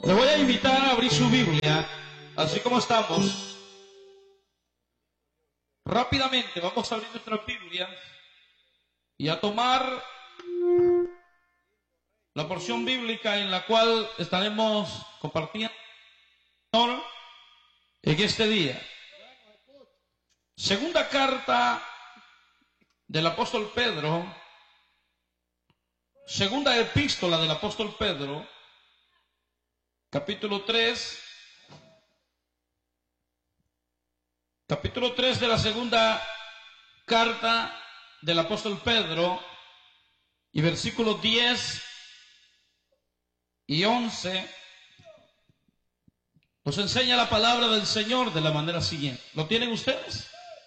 Le voy a invitar a abrir su Biblia, así como estamos. Rápidamente vamos a abrir nuestra Biblia y a tomar la porción bíblica en la cual estaremos compartiendo en este día. Segunda carta del apóstol Pedro, segunda epístola del apóstol Pedro, capítulo 3 de la segunda carta del apóstol Pedro, y versículos 10 y 11, nos enseña la palabra del Señor de la manera siguiente. ¿Lo tienen ustedes?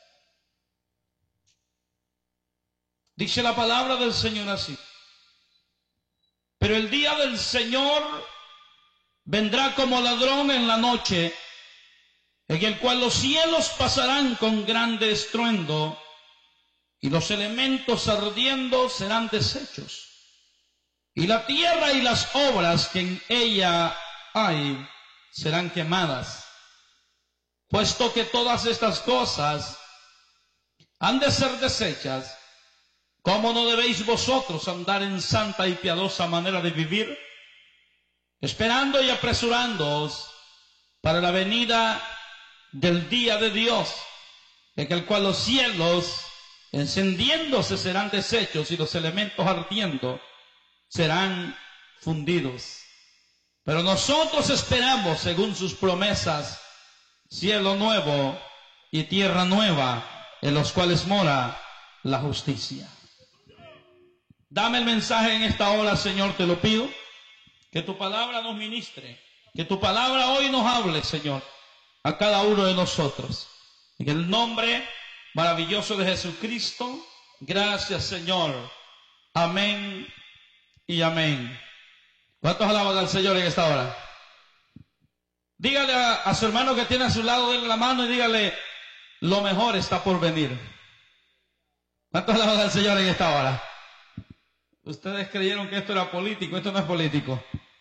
Dice la palabra del Señor así: pero el día del Señor vendrá como ladrón en la noche, en el cual los cielos pasarán con grande estruendo, y los elementos ardiendo serán deshechos, y la tierra y las obras que en ella hay serán quemadas. Puesto que todas estas cosas han de ser deshechas, ¿cómo no debéis vosotros andar en santa y piadosa manera de vivir, esperando y apresurándoos para la venida del día de Dios, en el cual los cielos encendiéndose serán deshechos y los elementos ardiendo serán fundidos? Pero nosotros esperamos, según sus promesas, cielo nuevo y tierra nueva, en los cuales mora la justicia. Dame el mensaje en esta hora, Señor, te lo pido. Que tu palabra nos ministre, que tu palabra hoy nos hable, Señor, a cada uno de nosotros. En el nombre maravilloso de Jesucristo, gracias, Señor. Amén y amén. ¿Cuántos alaban al Señor en esta hora? Dígale a su hermano que tiene a su lado, denle la mano y dígale: lo mejor está por venir. ¿Cuántos alaban al Señor en esta hora? Ustedes creyeron que esto era político, esto no es político.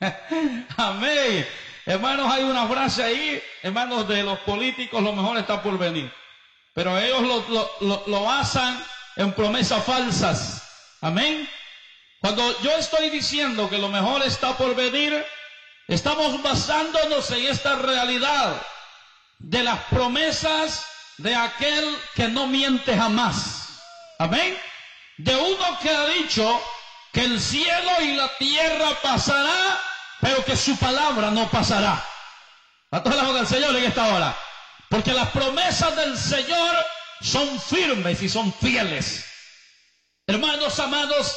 Amén. Hermanos, hay una frase ahí, hermanos, de los políticos: lo mejor está por venir. Pero ellos lo basan en promesas falsas. Amén. Cuando yo estoy diciendo que lo mejor está por venir, estamos basándonos en esta realidad de las promesas de aquel que no miente jamás. Amén. De uno que ha dicho que el cielo y la tierra pasará, pero que su palabra no pasará. A todos los del Señor en esta hora. Porque las promesas del Señor son firmes y son fieles. Hermanos amados,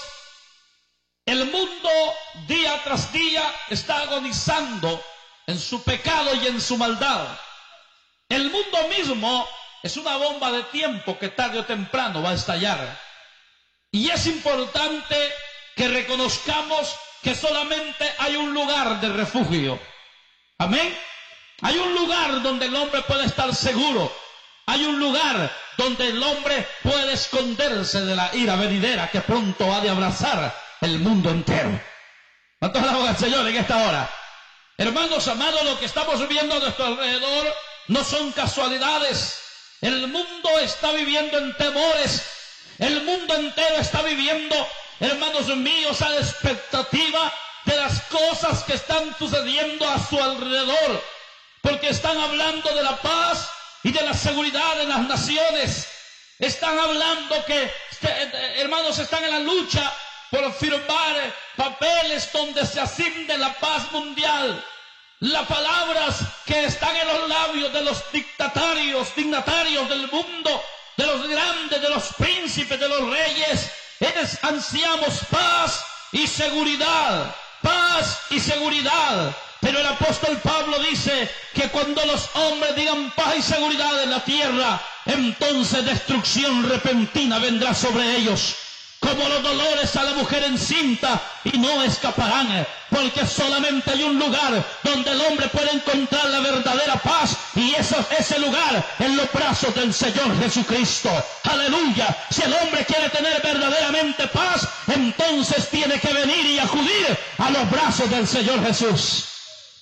el mundo día tras día está agonizando en su pecado y en su maldad. El mundo mismo es una bomba de tiempo que tarde o temprano va a estallar. Y es importante que reconozcamos que solamente hay un lugar de refugio. Amén. Hay un lugar donde el hombre puede estar seguro. Hay un lugar donde el hombre puede esconderse de la ira venidera que pronto ha de abrazar el mundo entero. ¿Cuántos alaban al Señor en esta hora? Hermanos amados, lo que estamos viendo a nuestro alrededor no son casualidades. El mundo está viviendo en temores. El mundo entero está viviendo, hermanos míos, a la expectativa de las cosas que están sucediendo a su alrededor, porque están hablando de la paz y de la seguridad en las naciones. Están hablando que, hermanos, están en la lucha por firmar papeles donde se asciende la paz mundial. Las palabras que están en los labios de los dignatarios del mundo, de los grandes, de los príncipes, de los reyes, es: ansiamos paz y seguridad, paz y seguridad. Pero el apóstol Pablo dice que cuando los hombres digan paz y seguridad en la tierra, entonces destrucción repentina vendrá sobre ellos, como los dolores a la mujer encinta, y no escaparán, porque solamente hay un lugar donde el hombre puede encontrar la verdadera paz, y ese lugar en los brazos del Señor Jesucristo. Aleluya. Si el hombre quiere tener verdaderamente paz, entonces tiene que venir y acudir a los brazos del Señor Jesús.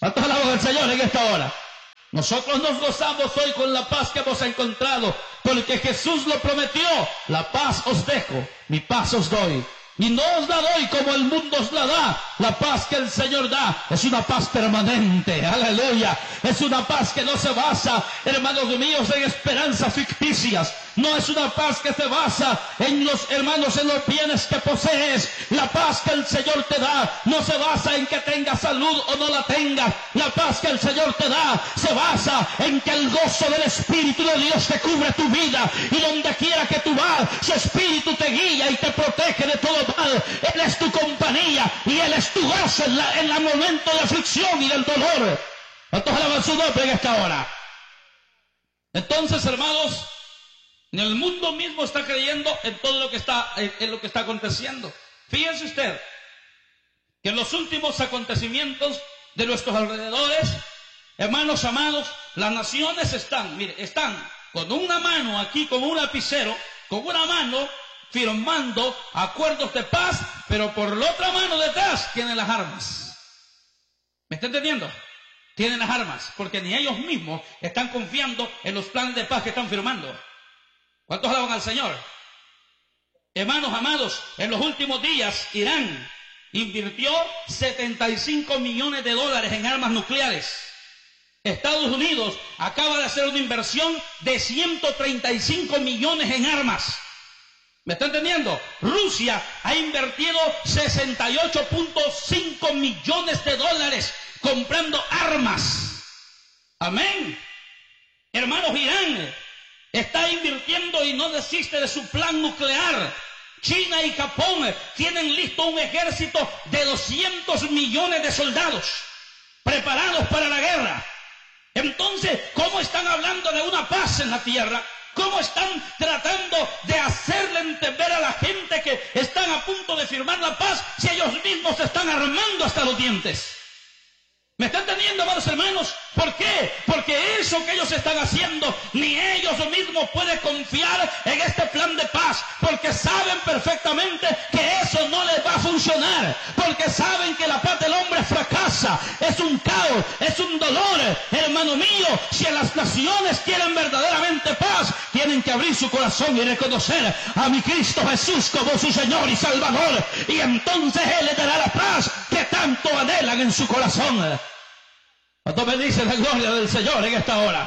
¿Cuántos alaban al Señor en esta hora? Nosotros nos gozamos hoy con la paz que hemos encontrado, porque Jesús lo prometió. La paz os dejo, mi paz os doy. Y no os la doy como el mundo os la da. La paz que el Señor da es una paz permanente. Aleluya. Es una paz que no se basa, hermanos míos, en esperanzas ficticias. No es una paz que se basa en los hermanos, en los bienes que posees. La paz que el Señor te da no se basa en que tengas salud o no la tengas. La paz que el Señor te da se basa en que el gozo del Espíritu de Dios te cubre tu vida. Y donde quiera que tú vas, su Espíritu te guía y te protege de todo mal. Él es tu compañía y Él es tu gozo en el momento de aflicción y del dolor. ¿Cuántos alaban su nombre en esta hora? Entonces, hermanos, en el mundo mismo está creyendo en todo lo que está aconteciendo. Fíjense usted que en los últimos acontecimientos de nuestros alrededores, hermanos amados, las naciones están con una mano aquí, con un lapicero, con una mano firmando acuerdos de paz, pero por la otra mano detrás tienen las armas. ¿Me está entendiendo? Tienen las armas, porque ni ellos mismos están confiando en los planes de paz que están firmando. ¿Cuántos alaban al Señor? Hermanos amados, en los últimos días Irán invirtió $75 millones en armas nucleares. Estados Unidos acaba de hacer una inversión de 135 millones en armas. ¿Me está entendiendo? Rusia ha invertido $68.5 millones comprando armas. Amén. Hermanos, Irán está invirtiendo y no desiste de su plan nuclear. China y Japón tienen listo un ejército de 200 millones de soldados preparados para la guerra. Entonces, ¿cómo están hablando de una paz en la tierra? ¿Cómo están tratando de hacerle entender a la gente que están a punto de firmar la paz si ellos mismos se están armando hasta los dientes? ¿Me están entendiendo, amados hermanos? ¿Por qué? Porque eso que ellos están haciendo, ni ellos mismos pueden confiar en este plan de paz, porque saben perfectamente que eso no les va a funcionar, porque saben que la paz del hombre fracasa, es un caos, es un dolor. Hermano mío, si las naciones quieren verdaderamente paz, tienen que abrir su corazón y reconocer a mi Cristo Jesús como su Señor y Salvador, y entonces Él les dará la paz que tanto anhelan en su corazón. ¿Cuánto bendice la gloria del Señor en esta hora?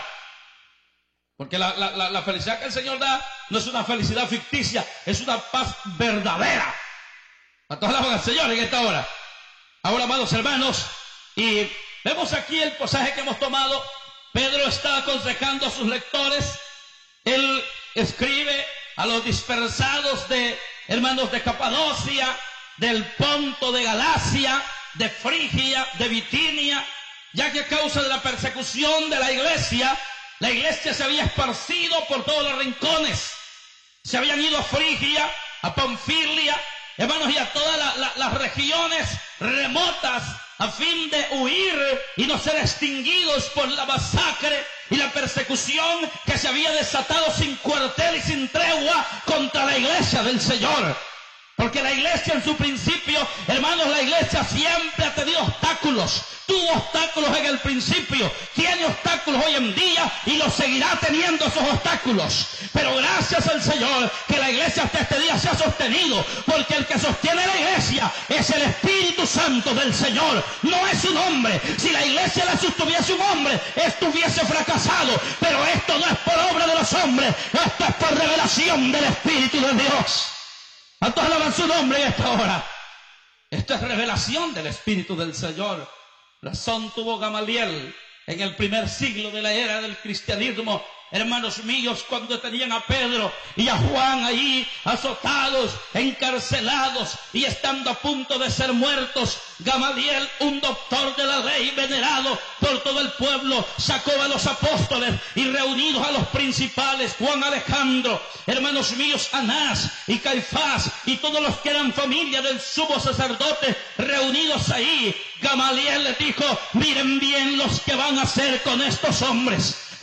Porque la felicidad que el Señor da no es una felicidad ficticia, es una paz verdadera. ¿Cuánto alaban al Señor en esta hora? Ahora, amados hermanos, y vemos aquí el pasaje que hemos tomado. Pedro está aconsejando a sus lectores. Él escribe a los dispersados de hermanos de Capadocia, del Ponto, de Galacia, de Frigia, de Bitinia, ya que a causa de la persecución de la iglesia se había esparcido por todos los rincones. Se habían ido a Frigia, a Panfilia, hermanos, y a todas las regiones remotas a fin de huir y no ser extinguidos por la masacre y la persecución que se había desatado sin cuartel y sin tregua contra la iglesia del Señor. Porque la iglesia en su principio, hermanos, la iglesia siempre ha tenido obstáculos. Tuvo obstáculos en el principio, tiene obstáculos hoy en día y los seguirá teniendo esos obstáculos. Pero gracias al Señor que la iglesia hasta este día se ha sostenido, porque el que sostiene la iglesia es el Espíritu Santo del Señor, no es un hombre. Si la iglesia la sostuviese un hombre, estuviese fracasado. Pero esto no es por obra de los hombres, esto es por revelación del Espíritu de Dios. ¿Cuántos alaban su nombre en esta hora? Esto es revelación del Espíritu del Señor. Razón tuvo Gamaliel en el primer siglo de la era del cristianismo, hermanos míos, cuando tenían a Pedro y a Juan ahí azotados, encarcelados y estando a punto de ser muertos. Gamaliel, un doctor de la ley venerado por todo el pueblo, sacó a los apóstoles y reunidos a los principales, Juan, Alejandro, hermanos míos, Anás y Caifás y todos los que eran familia del sumo sacerdote, reunidos ahí, Gamaliel les dijo: miren bien los que van a hacer con estos hombres,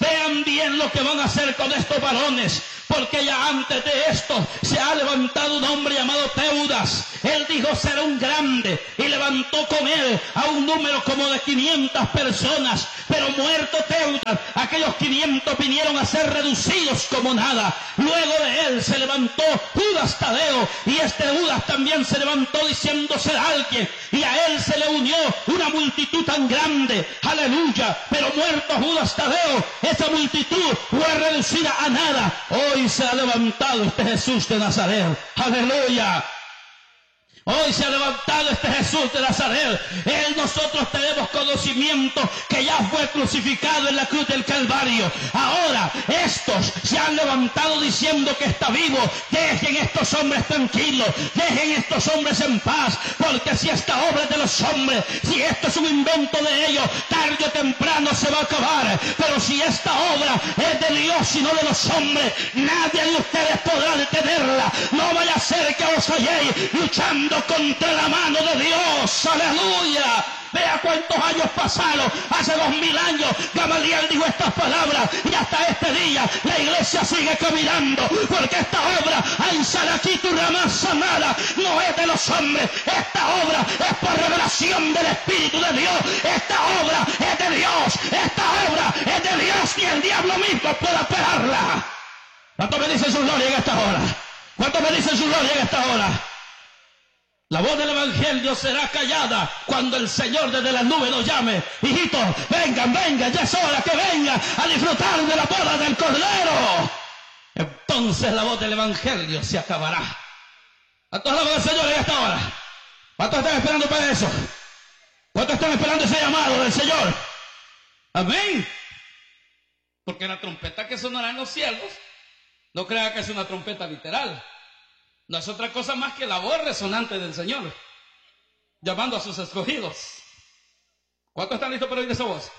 Vean bien lo que van a hacer con estos varones, porque ya antes de esto se ha levantado un hombre llamado Teudas. Él dijo ser un grande y levantó con él a un número como de 500 personas. Pero muerto Teudas, aquellos 500 vinieron a ser reducidos como nada. Luego de él se levantó Judas Tadeo, y este Judas también se levantó diciendo ser alguien, y a él se le unió una multitud tan grande. Aleluya. Pero muerto Judas Tadeo, esa multitud fue reducida a nada. Hoy se ha levantado este Jesús de Nazaret. Aleluya. Hoy se ha levantado este Jesús de Nazaret. Nosotros tenemos conocimiento que ya fue crucificado en la cruz del Calvario. Ahora estos se han levantado diciendo que está vivo. Dejen estos hombres tranquilos, dejen estos hombres en paz, porque si esta obra es de los hombres, si esto es un invento de ellos, tarde o temprano se va a acabar. Pero si esta obra es de Dios y no de los hombres, nadie de ustedes podrá detenerla. No vaya a ser que os halléis luchando contra la mano de Dios. Aleluya. Vea cuántos años pasaron. Hace 2000 años Gamaliel dijo estas palabras, y hasta este día la iglesia sigue caminando, porque esta obra, Ansalaquitu Ramasanala, no es de los hombres. Esta obra es por revelación del Espíritu de Dios. Esta obra es de Dios. Esta obra es de Dios, y el diablo mismo puede operarla. ¿Cuántos me dicen su gloria en esta hora? ¿Cuántos me dicen su gloria en esta hora? La voz del Evangelio será callada cuando el Señor desde la nube nos llame. Hijitos, vengan, vengan, ya es hora que vengan a disfrutar de la boda del Cordero. Entonces la voz del Evangelio se acabará. A todos la voz del Señor en esta hora. ¿Cuántos están esperando para eso? ¿Cuántos están esperando ese llamado del Señor? Amén. Porque la trompeta que sonará en los cielos, no crea que es una trompeta literal. No es otra cosa más que la voz resonante del Señor, llamando a sus escogidos. ¿Cuántos están listos para oír esa voz?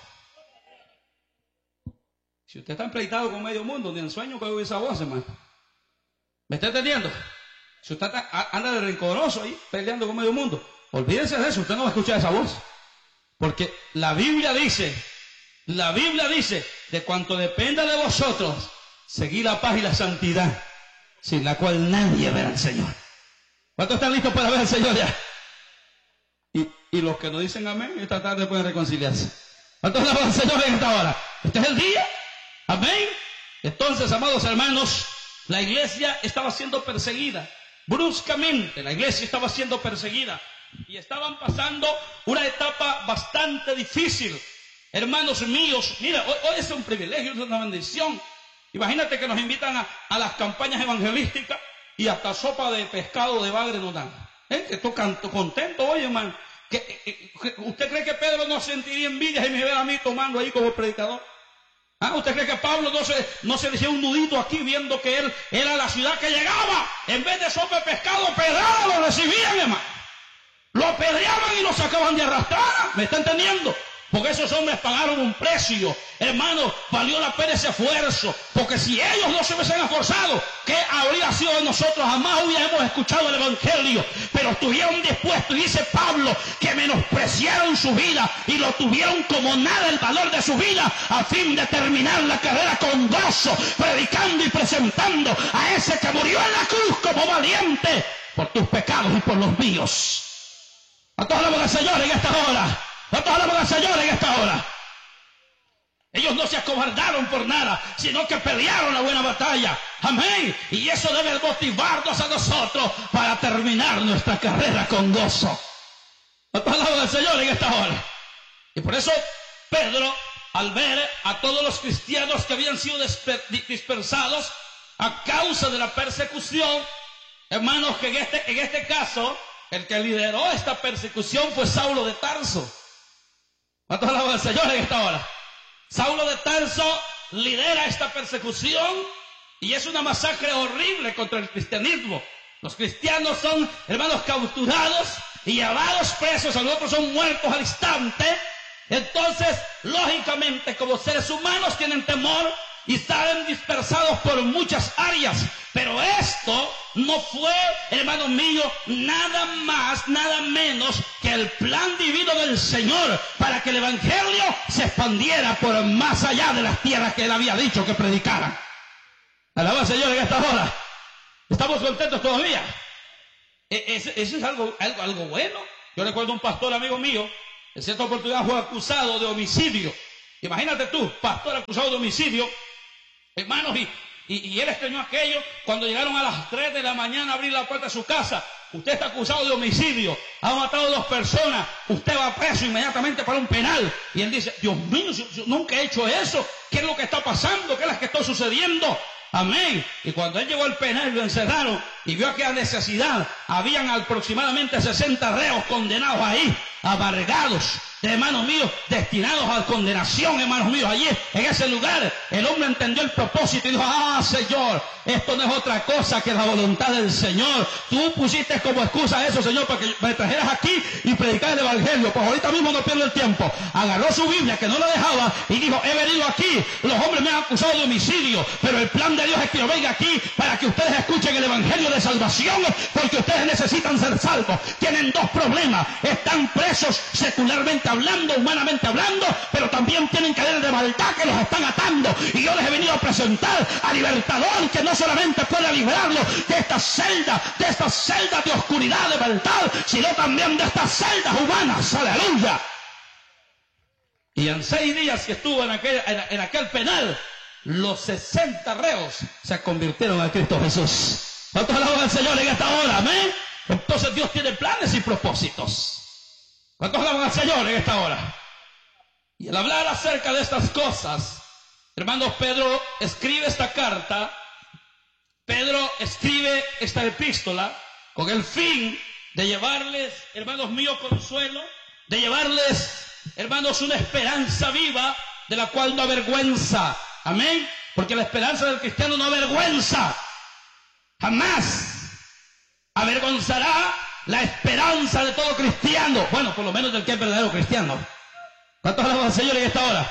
Si usted está empleitado con medio mundo, ni en sueño puede oír esa voz, hermano. ¿Me está entendiendo? Si usted anda de rencoroso ahí, peleando con medio mundo, olvídese de eso, usted no va a escuchar esa voz. Porque la Biblia dice, de cuanto dependa de vosotros, seguid la paz y la santidad, sin la cual nadie verá al Señor. ¿Cuántos están listos para ver al Señor ya? Y los que no dicen amén, esta tarde pueden reconciliarse. ¿Cuántos alaban al Señor en esta hora? Este es el día. Amén. Entonces, amados hermanos, la iglesia estaba siendo perseguida. Bruscamente, la iglesia estaba siendo perseguida. Y estaban pasando una etapa bastante difícil. Hermanos míos, mira, hoy es un privilegio, es una bendición. Imagínate que nos invitan a las campañas evangelísticas y hasta sopa de pescado de bagre nos dan. Que estoy contento hoy, hermano. ¿Usted cree que Pedro no sentiría envidia si me ve a mí tomando ahí como predicador? ¿Usted cree que Pablo no se le hacía un nudito aquí viendo que él era la ciudad que llegaba? En vez de sopa de pescado, pedrada lo recibían, hermano. Lo apedreaban y lo sacaban de arrastrar. ¿Me está entendiendo? Porque esos hombres pagaron un precio. Hermanos, valió la pena ese esfuerzo. Porque si ellos no se hubiesen esforzado, ¿qué habría sido de nosotros? Jamás hubiéramos escuchado el Evangelio. Pero estuvieron dispuestos, y dice Pablo, que menospreciaron su vida y lo tuvieron como nada el valor de su vida, a fin de terminar la carrera con gozo, predicando y presentando a ese que murió en la cruz como valiente por tus pecados y por los míos. A todos hablamos al Señor en esta hora. A todos hablamos al Señor en esta hora. Ellos no se acobardaron por nada, sino que pelearon la buena batalla. Amén. Y eso debe motivarnos a nosotros para terminar nuestra carrera con gozo. A todos hablamos al Señor en esta hora. Y por eso Pedro, al ver a todos los cristianos que habían sido dispersados a causa de la persecución, hermanos, que en este caso, el que lideró esta persecución fue Saulo de Tarso. ¿Cuántos alaban al Señor en esta hora? Saulo de Tarso lidera esta persecución y es una masacre horrible contra el cristianismo. Los cristianos son, hermanos, capturados y llevados presos, los otros son muertos al instante. Entonces, lógicamente, como seres humanos tienen temor, y salen dispersados por muchas áreas. Pero esto no fue, hermanos míos, nada más, nada menos que el plan divino del Señor para que el evangelio se expandiera por más allá de las tierras que Él había dicho que predicaran. Alaba al Señor en esta hora. ¿Estamos contentos todavía? Eso es algo bueno. Yo recuerdo un pastor amigo mío, en cierta oportunidad fue acusado de homicidio. Imagínate tú, pastor acusado de homicidio, hermanos, y él extrañó aquello cuando llegaron a las 3 de la mañana a abrir la puerta de su casa. Usted está acusado de homicidio, ha matado a 2 personas, usted va preso inmediatamente para un penal. Y él dice, Dios mío, yo nunca he hecho eso. ¿Qué es lo que está pasando? ¿Qué es lo que está sucediendo? Amén. Y cuando él llegó al penal, lo encerraron y vio aquella necesidad. Habían aproximadamente 60 reos condenados ahí, amargados, hermanos míos, destinados a condenación, hermanos míos. Allí, en ese lugar, el hombre entendió el propósito y dijo, Señor, esto no es otra cosa que la voluntad del Señor. Tú pusiste como excusa eso, Señor, para que me trajeras aquí y predicar el evangelio. Pues ahorita mismo no pierdo el tiempo. Agarró su Biblia, que no la dejaba, y dijo, he venido aquí, los hombres me han acusado de homicidio, pero el plan de Dios es que yo venga aquí para que ustedes escuchen el evangelio de salvación, porque ustedes necesitan ser salvos. Tienen 2 problemas, están presos secularmente hablando, humanamente hablando, pero también tienen cadenas de maldad que los están atando, y yo les he venido a presentar al libertador que no solamente puede librarlos de estas celdas de oscuridad, de maldad, sino también de estas celdas humanas. Aleluya. Y en 6 días que estuvo en aquel penal, los 60 reos se convirtieron a Cristo Jesús. ¿Cuántos alaban al Señor en esta hora? Amén. Entonces Dios tiene planes y propósitos. ¿Cuántos alaban al Señor en esta hora? Y al hablar acerca de estas cosas, hermanos, Pedro escribe esta carta, Pedro escribe esta epístola con el fin de llevarles, hermanos míos, consuelo, de llevarles, hermanos, una esperanza viva de la cual no avergüenza. Amén. Porque la esperanza del cristiano no avergüenza. Jamás avergonzará la esperanza de todo cristiano. Bueno, por lo menos del que es verdadero cristiano. ¿Cuántos alaban al Señor en esta hora?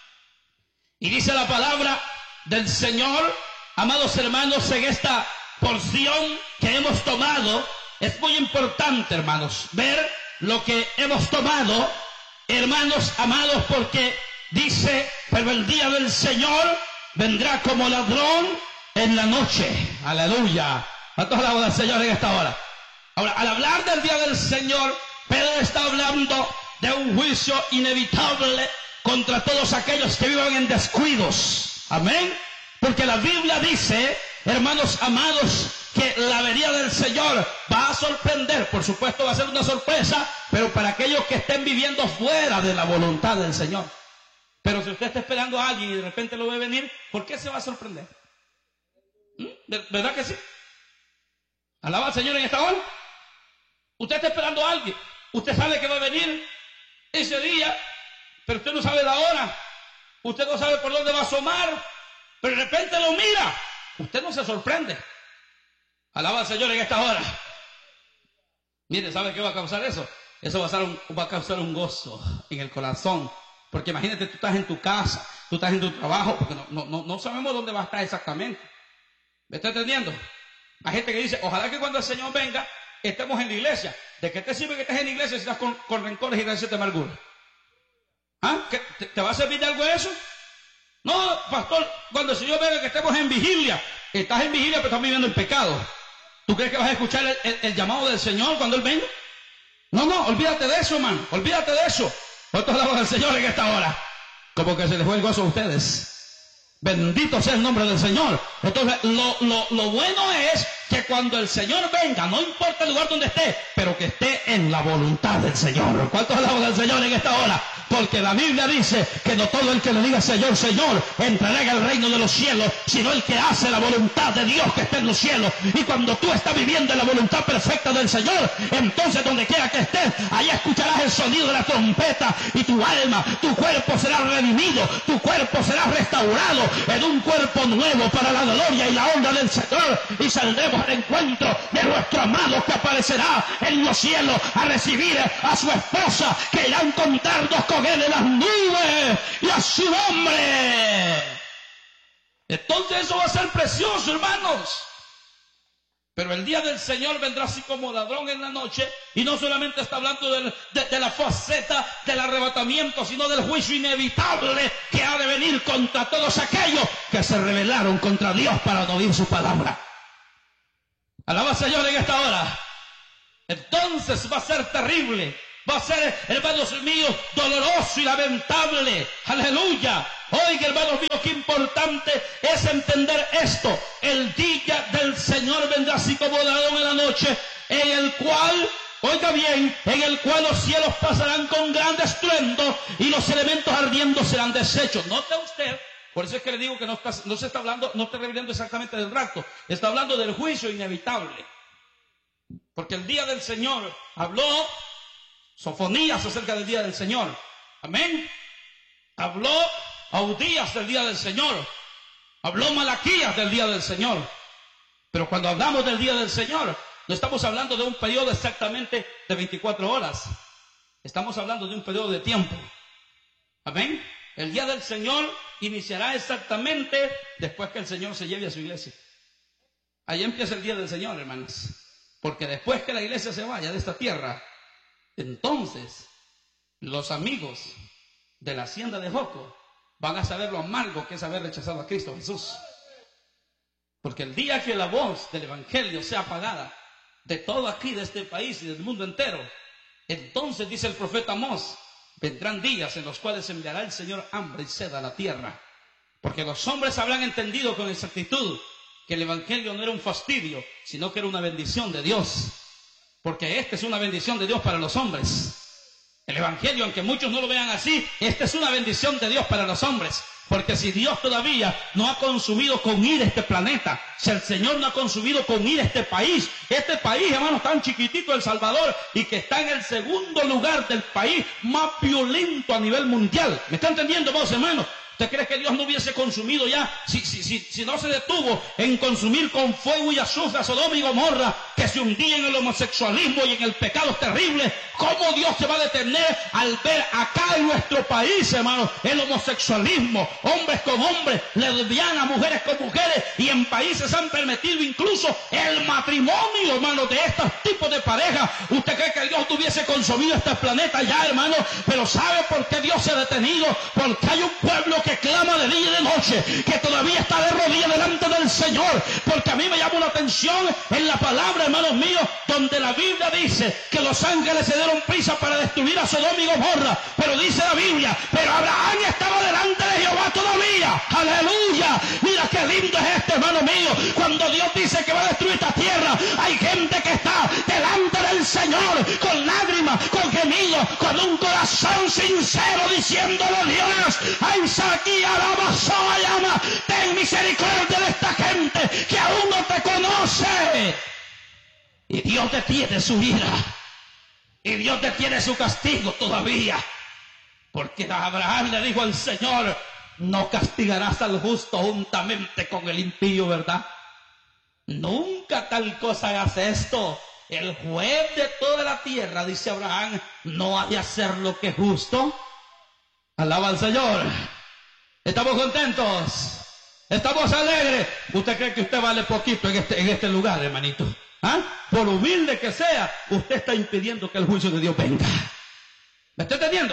Y dice la palabra del Señor, amados hermanos, en esta porción que hemos tomado, es muy importante, hermanos, ver lo que hemos tomado, hermanos amados, porque dice, pero el día del Señor vendrá como ladrón en la noche. Aleluya. ¿Cuántos alaban al Señor en esta hora? Ahora, al hablar del día del Señor, Pedro está hablando de un juicio inevitable contra todos aquellos que vivan en descuidos. Amén. Porque la Biblia dice, hermanos amados, que la venida del Señor va a sorprender. Por supuesto va a ser una sorpresa, pero para aquellos que estén viviendo fuera de la voluntad del Señor. Pero si usted está esperando a alguien y de repente lo ve venir, ¿por qué se va a sorprender? ¿Verdad que sí? ¿Alaba al Señor en esta hora? Usted está esperando a alguien, usted sabe que va a venir ese día, pero usted no sabe la hora, usted no sabe por dónde va a asomar, pero de repente lo mira, usted no se sorprende. Alaba al Señor en esta hora. Mire, ¿sabe qué va a causar eso? Eso va a causar un gozo en el corazón, porque imagínate, tú estás en tu casa, tú estás en tu trabajo, porque no sabemos dónde va a estar exactamente. ¿Me está entendiendo? Hay gente que dice, ojalá que cuando el Señor venga, estemos en la iglesia. ¿De qué te sirve que estés en la iglesia si estás con rencores y raíces de amargura? ¿Ah? ¿Te va a servir de algo eso? No, pastor, cuando el Señor venga que estemos en vigilia. Estás en vigilia pero estás viviendo en pecado. ¿Tú crees que vas a escuchar el llamado del Señor cuando Él venga? No, olvídate de eso, hermano. Olvídate de eso. ¿Cuántos alaban al Señor en esta hora? Como que se les fue el gozo a ustedes. Bendito sea el nombre del Señor. Entonces, lo bueno es que cuando el Señor venga, no importa el lugar donde esté, pero que esté en la voluntad del Señor. ¿Cuántos alaban al Señor en esta hora? Porque la Biblia dice que no todo el que le diga Señor, Señor, entrará en el reino de los cielos, sino el que hace la voluntad de Dios que está en los cielos. Y cuando tú estás viviendo en la voluntad perfecta del Señor, entonces donde quiera que estés, allá escucharás el sonido de la trompeta y tu alma, tu cuerpo será redimido, tu cuerpo será restaurado en un cuerpo nuevo para la gloria y la honra del Señor, y saldremos al encuentro de nuestro amado que aparecerá en los cielos a recibir a su esposa, que irá a encontrarnos con él en las nubes y a su nombre. Entonces eso va a ser precioso, hermanos. Pero el día del Señor vendrá así como ladrón en la noche, y no solamente está hablando de la faceta del arrebatamiento, sino del juicio inevitable que ha de venir contra todos aquellos que se rebelaron contra Dios para no oír su palabra. Alaba al Señor en esta hora. Entonces va a ser terrible, va a ser, hermanos míos, doloroso y lamentable. Aleluya. Oiga, hermanos míos, qué importante es entender esto. El día del Señor vendrá así como ladrón en la noche, en el cual, oiga bien, en el cual los cielos pasarán con gran estruendo y los elementos ardiendo serán deshechos. Note usted, por eso es que le digo que no se está hablando, no está refiriendo exactamente del rapto, está hablando del juicio inevitable. Porque el día del Señor habló Sofonías acerca del día del Señor. Amén. Habló Audías del día del Señor. Habló Malaquías del día del Señor. Pero cuando hablamos del día del Señor, no estamos hablando de un periodo exactamente de 24 horas. Estamos hablando de un periodo de tiempo. Amén. El día del Señor iniciará exactamente después que el Señor se lleve a su iglesia. Ahí empieza el día del Señor, hermanos. Porque después que la iglesia se vaya de esta tierra, entonces los amigos de la hacienda de Joco van a saber lo amargo que es haber rechazado a Cristo Jesús. Porque el día que la voz del Evangelio sea apagada de todo aquí, de este país y del mundo entero, entonces dice el profeta Amós, vendrán días en los cuales enviará el Señor hambre y sed a la tierra. Porque los hombres habrán entendido con exactitud que el Evangelio no era un fastidio, sino que era una bendición de Dios. Porque esta es una bendición de Dios para los hombres. El Evangelio, aunque muchos no lo vean así, esta es una bendición de Dios para los hombres. Porque si Dios todavía no ha consumido con ira este planeta, si el Señor no ha consumido con ira este país, hermanos, tan chiquitito, El Salvador, y que está en el segundo lugar del país más violento a nivel mundial. ¿Me está entendiendo, vos, hermanos? ¿Usted cree que Dios no hubiese consumido ya, si no se detuvo en consumir con fuego y azufre a Sodoma y Gomorra, que se hundía en el homosexualismo y en el pecado terrible? ¿Cómo Dios se va a detener al ver acá en nuestro país, hermanos, el homosexualismo? Hombres con hombres, lesbianas, mujeres con mujeres, y en países han permitido incluso el matrimonio, hermanos, de estos tipos de parejas. ¿Usted cree que Dios hubiese consumido este planeta ya, hermanos? Pero ¿sabe por qué Dios se ha detenido? Porque hay un pueblo que clama de día y de noche, que todavía está de rodillas delante del Señor. Porque a mí me llamó la atención en la palabra, hermanos míos, donde la Biblia dice que los ángeles se dieron prisa para destruir a Sodoma y Gomorra, pero dice la Biblia, pero Abraham estaba delante de Jehová todavía. Aleluya. Mira qué lindo es esto, hermano mío. Cuando Dios dice que va a destruir esta tierra, hay gente que está delante del Señor con lágrimas, con gemidos, con un corazón sincero, diciéndole: Dios, ay, aquí alaba, llama, ten misericordia de esta gente que aún no te conoce. Y Dios detiene su ira, y Dios detiene su castigo todavía, porque Abraham le dijo al Señor: no castigarás al justo juntamente con el impío, ¿verdad? Nunca tal cosa hagas esto. El juez de toda la tierra, dice Abraham, no ha de hacer lo que es justo. Alaba al Señor. ¿Estamos contentos? ¿Estamos alegres? ¿Usted cree que usted vale poquito en este lugar, hermanito? ¿Ah? Por humilde que sea, usted está impidiendo que el juicio de Dios venga. ¿Me está entendiendo?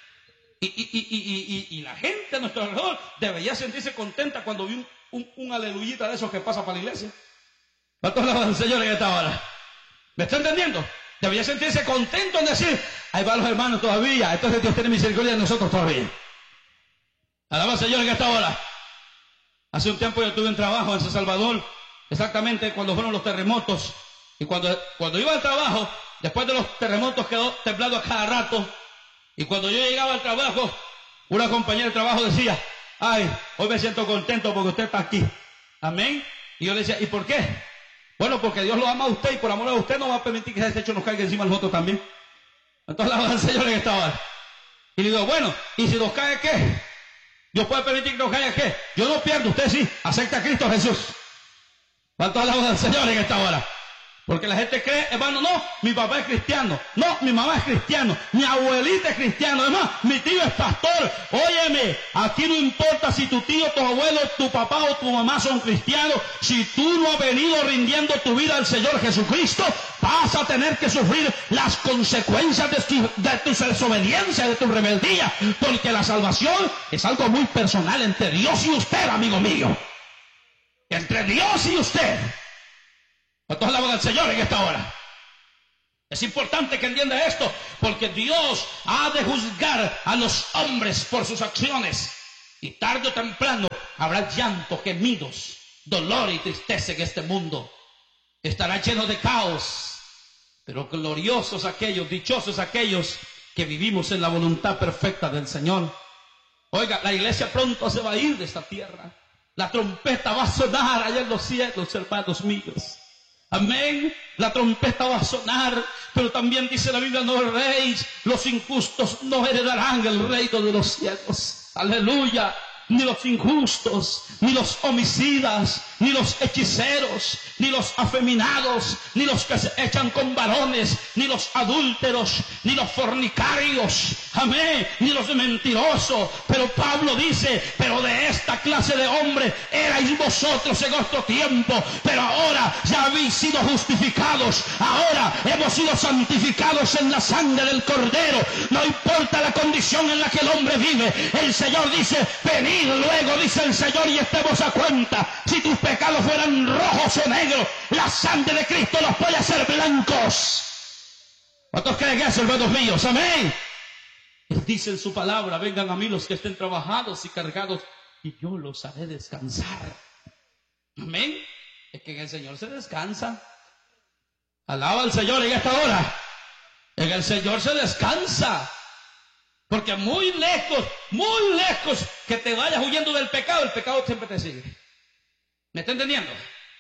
Y la gente a nuestro alrededor debería sentirse contenta cuando ve un aleluyita de esos que pasa para la iglesia. ¿Cuántos alaban al Señor en esta hora? ¿Me está entendiendo? Debería sentirse contento en decir: ahí van los hermanos todavía, entonces Dios tiene misericordia de nosotros todavía. Alaba al Señor en esta hora. Hace un tiempo yo tuve un trabajo en San Salvador, exactamente cuando fueron los terremotos. Y cuando iba al trabajo, después de los terremotos quedó temblando a cada rato. Y cuando yo llegaba al trabajo, una compañera de trabajo decía: ay, hoy me siento contento porque usted está aquí. Amén. Y yo le decía: ¿y por qué? Bueno, porque Dios lo ama a usted, y por amor a usted no va a permitir que ese techo nos caiga encima a nosotros también. Entonces alaba al Señor en esta hora. Y le digo: bueno, ¿y si nos cae qué? ¿Dios puede permitir que nos caiga qué? Yo no pierdo, usted sí. Acepta a Cristo Jesús. ¿Cuántos alaban al Señor en esta hora? Porque la gente cree, hermano, no, mi papá es cristiano, no, mi mamá es cristiano, mi abuelita es cristiano, además, mi tío es pastor. Óyeme, aquí no importa si tu tío, tu abuelo, tu papá o tu mamá son cristianos, si tú no has venido rindiendo tu vida al Señor Jesucristo, vas a tener que sufrir las consecuencias de tu desobediencia, de tu rebeldía, porque la salvación es algo muy personal entre Dios y usted, amigo mío. Entre Dios y usted. ¿Cuántos alaban al Señor en esta hora? Es importante que entienda esto, porque Dios ha de juzgar a los hombres por sus acciones. Y tarde o temprano habrá llanto, gemidos, dolor y tristeza en este mundo. Estará lleno de caos. Pero gloriosos aquellos, dichosos aquellos que vivimos en la voluntad perfecta del Señor. Oiga, la iglesia pronto se va a ir de esta tierra. La trompeta va a sonar allá en los cielos, hermanos míos. Amén. La trompeta va a sonar, pero también dice la Biblia, no erréis, los injustos no heredarán el reino de los cielos. Aleluya. Ni los injustos, ni los homicidas, ni los hechiceros, ni los afeminados, ni los que se echan con varones, ni los adúlteros, ni los fornicarios, amén, ni los mentirosos. Pero Pablo dice, pero de esta clase de hombres erais vosotros en otro tiempo, pero ahora ya habéis sido justificados, ahora hemos sido santificados en la sangre del Cordero. No importa la condición en la que el hombre vive, el Señor dice, venid luego, dice el Señor, y estemos a cuenta. Si tus pecados fueran rojos o negros, la sangre de Cristo los puede hacer blancos. ¿Cuántos creen eso, hermanos míos? Amén. Él dice en su palabra, vengan a mí los que estén trabajados y cargados, y yo los haré descansar. Amén. Es que en el Señor se descansa. Alaba al Señor en esta hora. En el Señor se descansa. Porque muy lejos que te vayas huyendo del pecado, el pecado siempre te sigue. ¿Me está entendiendo?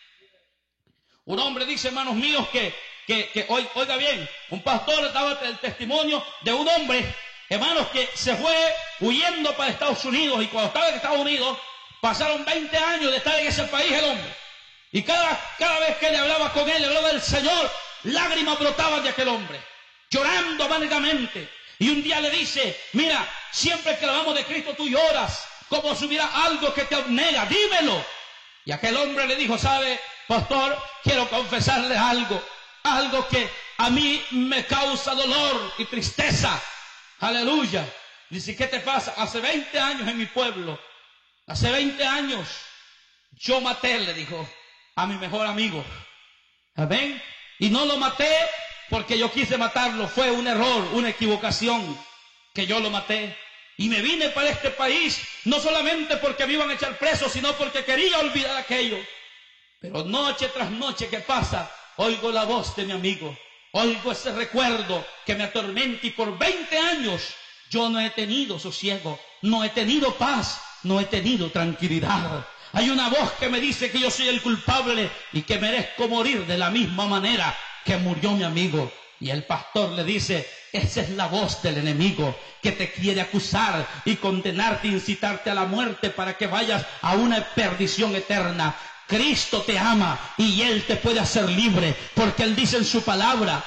Un hombre dice, hermanos míos, que oiga bien, un pastor daba el testimonio de un hombre, hermanos, que se fue huyendo para Estados Unidos, y cuando estaba en Estados Unidos, pasaron 20 años de estar en ese país el hombre. Y cada vez que le hablaba con él, le hablaba del Señor, lágrimas brotaban de aquel hombre, llorando amargamente. Y un día le dice, mira, siempre que hablamos de Cristo tú lloras, como si hubiera algo que te abnega, dímelo. Y aquel hombre le dijo, ¿sabe, pastor? Quiero confesarle algo que a mí me causa dolor y tristeza. Aleluya. Dice, ¿qué te pasa? Hace 20 años en mi pueblo, hace 20 años, yo maté, le dijo, a mi mejor amigo. Amén. Y no lo maté porque yo quise matarlo, fue un error, una equivocación, que yo lo maté. Y me vine para este país, no solamente porque me iban a echar preso, sino porque quería olvidar aquello. Pero noche tras noche que pasa, oigo la voz de mi amigo, oigo ese recuerdo que me atormenta, y por 20 años yo no he tenido sosiego, no he tenido paz, no he tenido tranquilidad. Hay una voz que me dice que yo soy el culpable y que merezco morir de la misma manera que murió mi amigo. Y el pastor le dice, esa es la voz del enemigo que te quiere acusar y condenarte, incitarte a la muerte para que vayas a una perdición eterna. Cristo te ama y Él te puede hacer libre, porque Él dice en su palabra,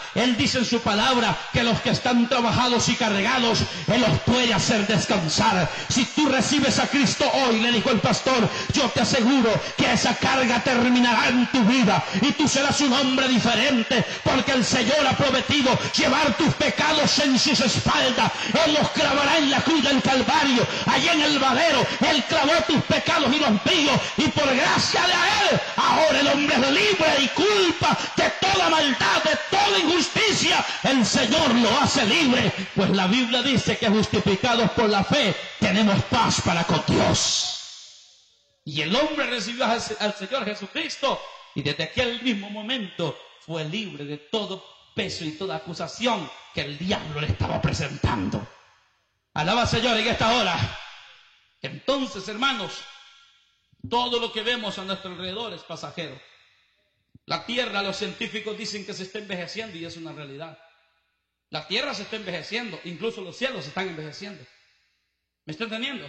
que los que están trabajados y cargados, Él los puede hacer descansar. Si tú recibes a Cristo hoy, le dijo el pastor, yo te aseguro que esa carga terminará en tu vida y tú serás un hombre diferente, porque el Señor ha prometido llevar tus pecados en sus espaldas. Él los clavará en la cruz del Calvario, allí en el madero. Él clavó tus pecados y los míos, y por gracia de Él, ahora el hombre es libre y culpa de toda maldad, de toda injusticia. El Señor lo hace libre, pues la Biblia dice que justificados por la fe tenemos paz para con Dios. Y el hombre recibió al Señor Jesucristo, y desde aquel mismo momento fue libre de todo peso y toda acusación que el diablo le estaba presentando. Alaba al Señor en esta hora. Entonces, hermanos, todo lo que vemos a nuestro alrededor es pasajero. La tierra, los científicos dicen que se está envejeciendo, y es una realidad. La tierra se está envejeciendo, incluso los cielos se están envejeciendo. ¿Me está entendiendo?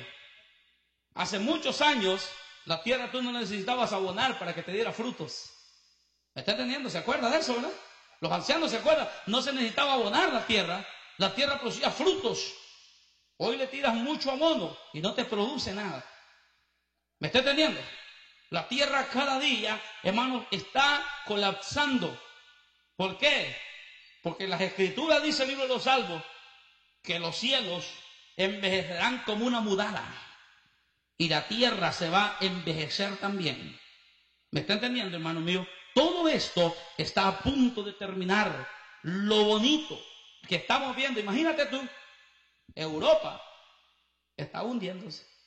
Hace muchos años, la tierra tú no necesitabas abonar para que te diera frutos. ¿Me está entendiendo? ¿Se acuerda de eso, verdad? Los ancianos se acuerdan. No se necesitaba abonar la tierra. La tierra producía frutos. Hoy le tiras mucho abono y no te produce nada. ¿Me está entendiendo? La tierra cada día, hermanos, está colapsando. ¿Por qué? Porque las Escrituras, dice el libro de los Salmos, que los cielos envejecerán como una mudada y la tierra se va a envejecer también. ¿Me está entendiendo, hermano mío? Todo esto está a punto de terminar. Lo bonito que estamos viendo, imagínate tú, Europa está hundiéndose.